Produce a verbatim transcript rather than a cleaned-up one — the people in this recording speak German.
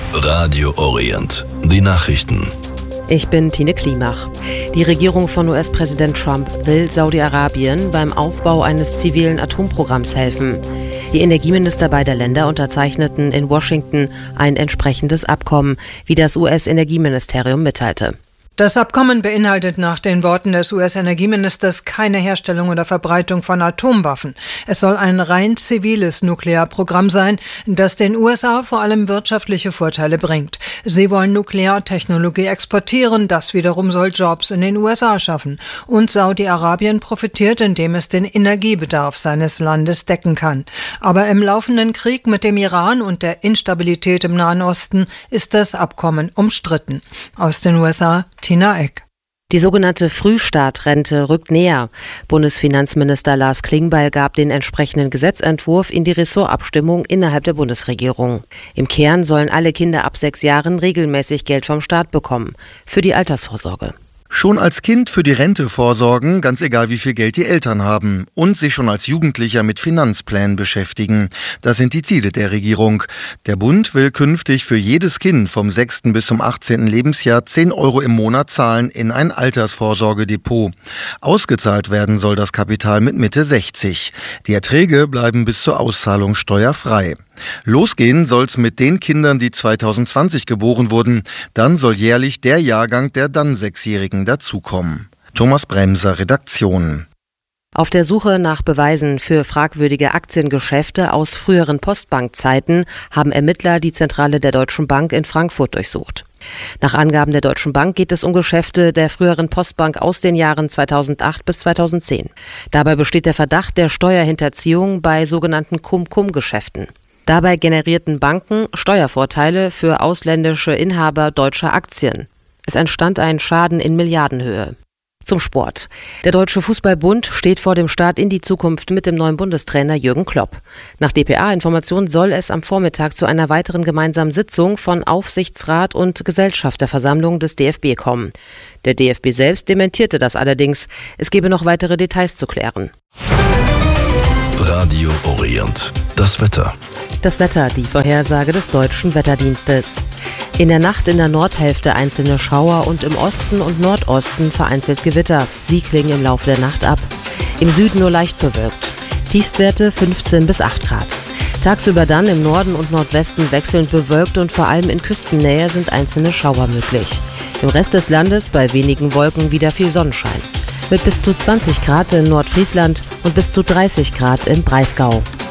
Radio Orient. Die Nachrichten. Ich bin Tine Klimach. Die Regierung von U S-Präsident Trump will Saudi-Arabien beim Aufbau eines zivilen Atomprogramms helfen. Die Energieminister beider Länder unterzeichneten in Washington ein entsprechendes Abkommen, wie das U S-Energieministerium mitteilte. Das Abkommen beinhaltet nach den Worten des U S-Energieministers keine Herstellung oder Verbreitung von Atomwaffen. Es soll ein rein ziviles Nuklearprogramm sein, das den U S A vor allem wirtschaftliche Vorteile bringt. Sie wollen Nukleartechnologie exportieren, das wiederum soll Jobs in den U S A schaffen. Und Saudi-Arabien profitiert, indem es den Energiebedarf seines Landes decken kann. Aber im laufenden Krieg mit dem Iran und der Instabilität im Nahen Osten ist das Abkommen umstritten. Aus den U S A, Tina Eck. Die sogenannte Frühstartrente rückt näher. Bundesfinanzminister Lars Klingbeil gab den entsprechenden Gesetzentwurf in die Ressortabstimmung innerhalb der Bundesregierung. Im Kern sollen alle Kinder ab sechs Jahren regelmäßig Geld vom Staat bekommen. Für die Altersvorsorge. Schon als Kind für die Rente vorsorgen, ganz egal wie viel Geld die Eltern haben. Und sich schon als Jugendlicher mit Finanzplänen beschäftigen. Das sind die Ziele der Regierung. Der Bund will künftig für jedes Kind vom sechsten bis zum achtzehnten Lebensjahr zehn Euro im Monat zahlen in ein Altersvorsorgedepot. Ausgezahlt werden soll das Kapital mit Mitte sechzig. Die Erträge bleiben bis zur Auszahlung steuerfrei. Losgehen soll's mit den Kindern, die zweitausendzwanzig geboren wurden. Dann soll jährlich der Jahrgang der dann Sechsjährigen dazukommen. Thomas Bremser, Redaktion. Auf der Suche nach Beweisen für fragwürdige Aktiengeschäfte aus früheren Postbankzeiten haben Ermittler die Zentrale der Deutschen Bank in Frankfurt durchsucht. Nach Angaben der Deutschen Bank geht es um Geschäfte der früheren Postbank aus den Jahren zweitausendacht bis zweitausendzehn. Dabei besteht der Verdacht der Steuerhinterziehung bei sogenannten Cum-Cum-Geschäften. Dabei generierten Banken Steuervorteile für ausländische Inhaber deutscher Aktien. Es entstand ein Schaden in Milliardenhöhe. Zum Sport. Der Deutsche Fußballbund steht vor dem Start in die Zukunft mit dem neuen Bundestrainer Jürgen Klopp. Nach D P A-Informationen soll es am Vormittag zu einer weiteren gemeinsamen Sitzung von Aufsichtsrat und Gesellschafterversammlung des D F B kommen. Der D F B selbst dementierte das allerdings. Es gebe noch weitere Details zu klären. Radio Orient. Das Wetter. Das Wetter, die Vorhersage des Deutschen Wetterdienstes. In der Nacht in der Nordhälfte einzelne Schauer und im Osten und Nordosten vereinzelt Gewitter. Sie klingen im Laufe der Nacht ab. Im Süden nur leicht bewölkt. Tiefstwerte fünfzehn bis acht Grad. Tagsüber dann im Norden und Nordwesten wechselnd bewölkt und vor allem in Küstennähe sind einzelne Schauer möglich. Im Rest des Landes bei wenigen Wolken wieder viel Sonnenschein. Mit bis zu zwanzig Grad in Nordfriesland und bis zu dreißig Grad im Breisgau.